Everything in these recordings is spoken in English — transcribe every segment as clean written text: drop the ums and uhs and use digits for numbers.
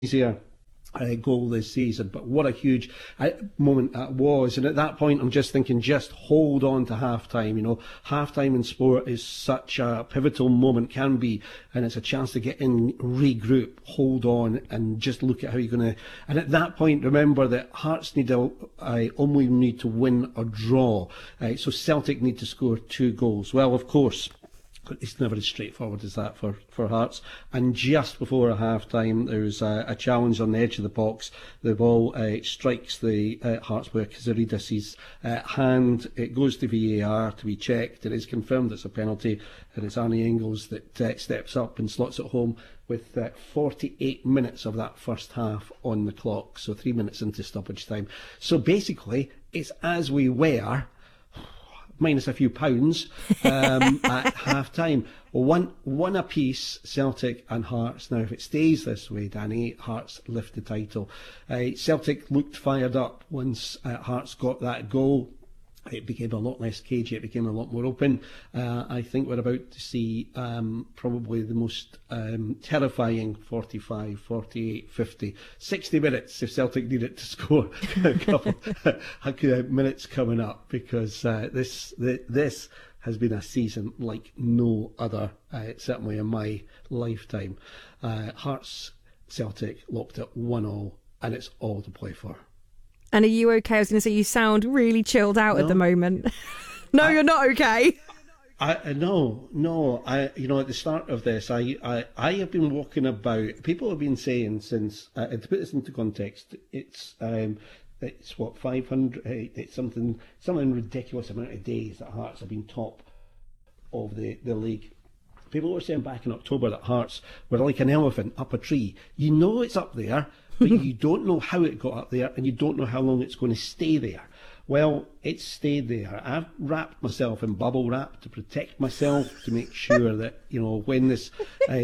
easier goal this season, but what a huge moment that was. And at that point, I'm just thinking, just hold on to half-time. You know, half-time in sport is such a pivotal moment, can be, and it's a chance to get in, regroup, hold on, and just look at how you're going to. And at that point, remember that Hearts only need to win or draw. So Celtic need to score 2 goals. Well, of course, it's never as straightforward as that for Hearts. And just before a half-time, there's a challenge on the edge of the box. The ball strikes the Hearts player Kazarides' hand. It goes to VAR to be checked. It is confirmed it's a penalty, and it's Arnie Engels that steps up and slots it home with 48 minutes of that first half on the clock, so 3 minutes into stoppage time. So basically, it's as we were, minus a few pounds at half time. One apiece, Celtic and Hearts. Now, if it stays this way, Danny, Hearts lift the title. Celtic looked fired up once Hearts got that goal. It became a lot less cagey, it became a lot more open. I think we're about to see probably the most terrifying 45, 48, 50, 60 minutes if Celtic need it to score a couple minutes coming up, because this has been a season like no other, certainly in my lifetime. Hearts Celtic locked at 1-1, and it's all to play for. And are you okay? I was going to say, you sound really chilled out at the moment. No, you're not okay. No. You know, at the start of this, I have been walking about. People have been saying since, to put this into context, it's what, 500. It's something ridiculous amount of days that Hearts have been top of the league. People were saying back in October that Hearts were like an elephant up a tree. You know it's up there, but you don't know how it got up there, and you don't know how long it's going to stay there. Well, it's stayed there. I've wrapped myself in bubble wrap to protect myself, to make sure that, you know, when this,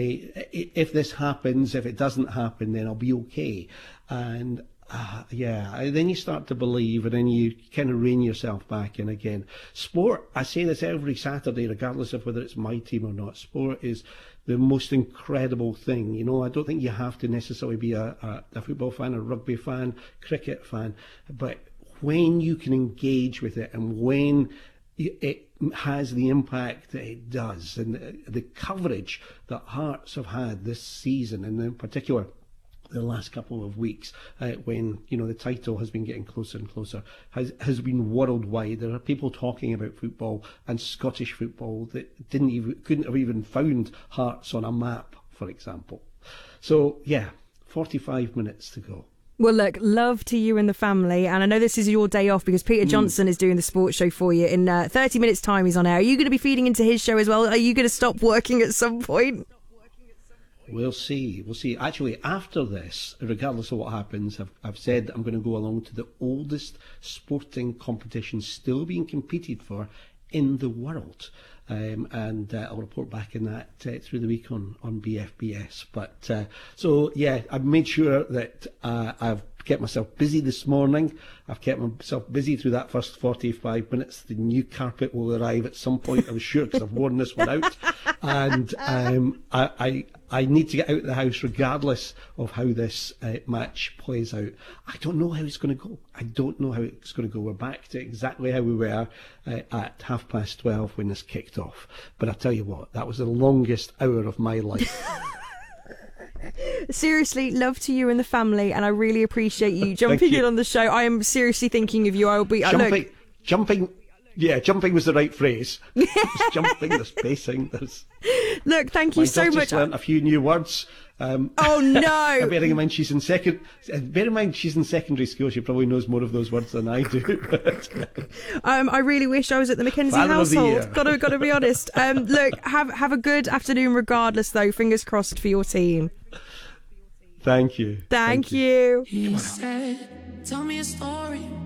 if this happens, if it doesn't happen, then I'll be okay. And then you start to believe, and then you kind of rein yourself back in again. Sport, I say this every Saturday, regardless of whether it's my team or not, sport is the most incredible thing. You know, I don't think you have to necessarily be a football fan, a rugby fan, cricket fan, but when you can engage with it, and when it has the impact that it does, and the coverage that Hearts have had this season, and in particular the last couple of weeks, when, you know, the title has been getting closer and closer, has been worldwide. There are people talking about football, and Scottish football, that couldn't have even found Hearts on a map, for example. So yeah, 45 minutes to go. Well, look, love to you and the family. And I know this is your day off because Peter Johnson is doing the sports show for you. In 30 minutes' time, he's on air. Are you going to be feeding into his show as well? Are you going to stop working at some point? We'll see. Actually, after this, regardless of what happens, I've said I'm going to go along to the oldest sporting competition still being competed for in the world. And I'll report back in that through the week on BFBS. But so yeah, I've made sure that I've kept myself busy this morning. I've kept myself busy through that first 45 minutes. The new carpet will arrive at some point, I'm sure, because I've worn this one out. And I need to get out of the house regardless of how this match plays out. I don't know how it's going to go. We're back to exactly how we were at 12:30 when this kicked off. But I tell you what, that was the longest hour of my life. Seriously, love to you and the family, and I really appreciate you jumping in on the show. I am seriously thinking of you. I will be jumping. Yeah, jumping was the right phrase. There's jumping, there's pacing, there's... Look, thank you so much. My daughter's learnt a few new words. Oh, no! Bearing in mind she's in secondary school, she probably knows more of those words than I do. But, I really wish I was at the Mackenzie household. Gotta be honest. Look, have a good afternoon regardless, though. Fingers crossed for your team. Thank you. Thank you. He said, tell me a story.